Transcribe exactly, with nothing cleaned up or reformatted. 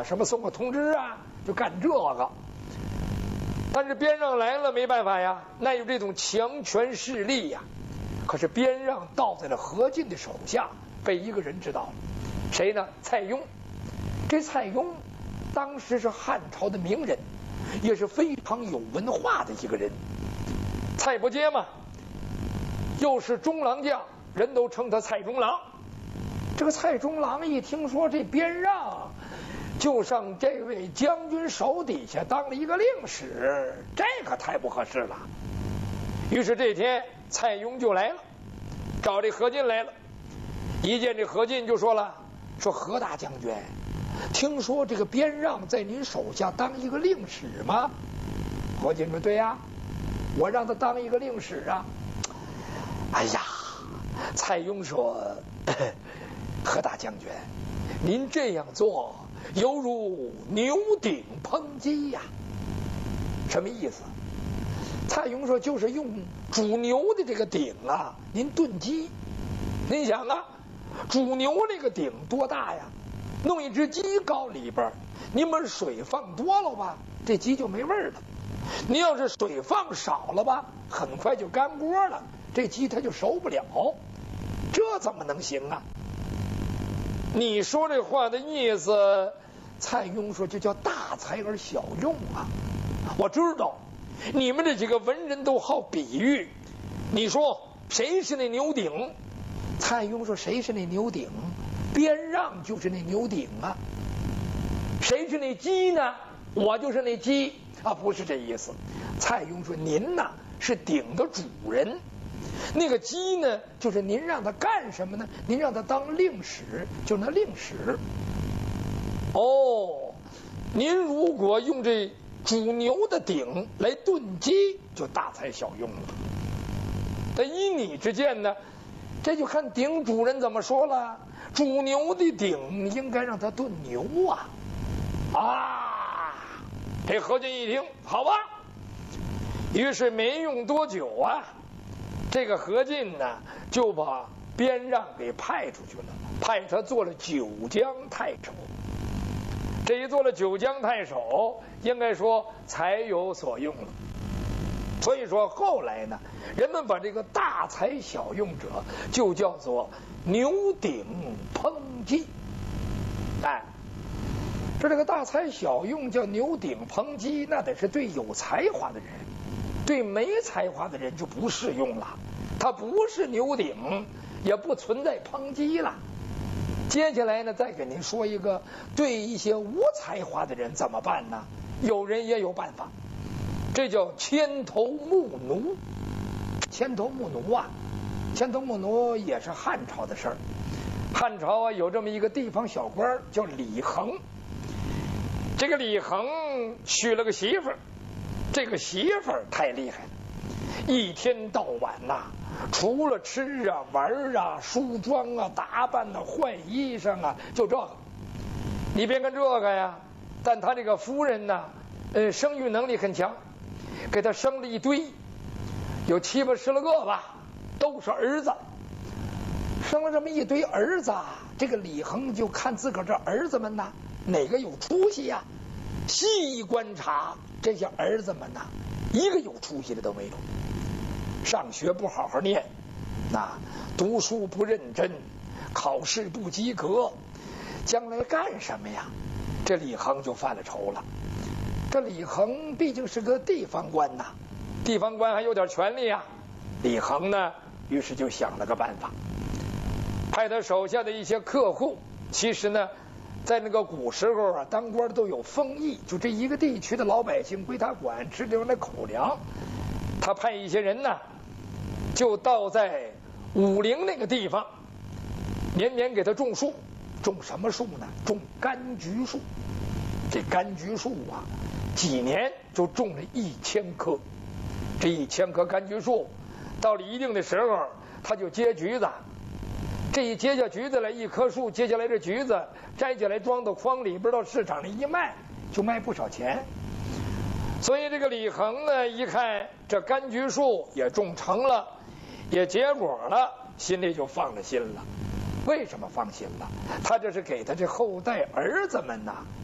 啊，什么送个通知啊，就干这个。但是边让来了没办法呀，那有这种强权势力呀。可是边让倒在了何进的手下，被一个人知道了，谁呢？蔡邕。这蔡邕当时是汉朝的名人，也是非常有文化的一个人。蔡伯喈嘛，又是中郎将，人都称他蔡中郎。这个蔡中郎一听说这边让就上这位将军手底下当了一个令史，这可太不合适了。于是这天蔡邕就来了，找这何进来了。一见这何进就说了，说何大将军，听说这个边让在您手下当一个令史吗？何进说对呀，我让他当一个令史啊。哎呀，蔡邕说，何大将军，您这样做犹如牛鼎烹鸡呀。什么意思？蔡邕说就是用煮牛的这个鼎啊，您炖鸡。您想啊，煮牛那个鼎多大呀？弄一只鸡羔里边，您把水放多了吧，这鸡就没味儿了。您要是水放少了吧，很快就干锅了，这鸡它就熟不了。这怎么能行啊？你说这话的意思，蔡邕说这叫大材而小用啊。我知道你们这几个文人都好比喻，你说谁是那牛鼎？蔡邕说谁是那牛鼎？边让就是那牛鼎啊。谁是那鸡呢？我就是那鸡啊，不是这意思。蔡邕说您呐是鼎的主人，那个鸡呢就是您让他干什么呢？您让他当令史，就是那令史。哦，您如果用这煮牛的鼎来炖鸡，就大材小用了。但依你之见呢，这就看鼎主人怎么说了。煮牛的鼎应该让他炖牛啊！啊，这何进一听，好吧。于是没用多久啊，这个何进呢就把边让给派出去了，派他做了九江太守。这一做了九江太守，应该说才有所用了。所以说后来呢，人们把这个大材小用者就叫做牛鼎烹鸡。哎，说这个大材小用叫牛鼎烹鸡，那得是对有才华的人，对没才华的人就不适用了。它不是牛鼎，也不存在烹鸡了。接下来呢，再给您说一个对一些无才华的人怎么办呢？有人也有办法，这叫牵头牧奴。牵头牧奴啊，牵头牧奴也是汉朝的事儿。汉朝啊有这么一个地方小官叫李恒，这个李恒娶了个媳妇儿，这个媳妇儿太厉害了，一天到晚呐、啊，除了吃啊玩啊梳妆啊打扮啊换衣裳啊，就这个。你别看这个呀，但他这个夫人呢，呃，生育能力很强，给他生了一堆，有七八十来个吧，都是儿子。生了这么一堆儿子，这个李恒就看自个儿这儿子们呐，哪个有出息呀、啊？细观察这些儿子们呐，一个有出息的都没有。上学不好好念，那读书不认真，考试不及格，将来干什么呀？这李恒就犯了愁了。这李恒毕竟是个地方官呐，地方官还有点权力啊。李恒呢，于是就想了个办法，派他手下的一些客户，其实呢，在那个古时候啊，当官都有封邑，就这一个地区的老百姓归他管，吃点那口粮。他派一些人呢，就到在武陵那个地方，年年给他种树。种什么树呢？种柑橘树。这柑橘树啊，几年就种了一千棵。这一千棵柑橘树，到了一定的时候，他就结橘子。这一结下橘子来，一棵树结下来这橘子，摘下来装到筐里边，到市场里一卖，就卖不少钱。所以这个李恒呢，一看这柑橘树也种成了，也结果了，心里就放了心了。为什么放心了？他这是给他这后代儿子们呐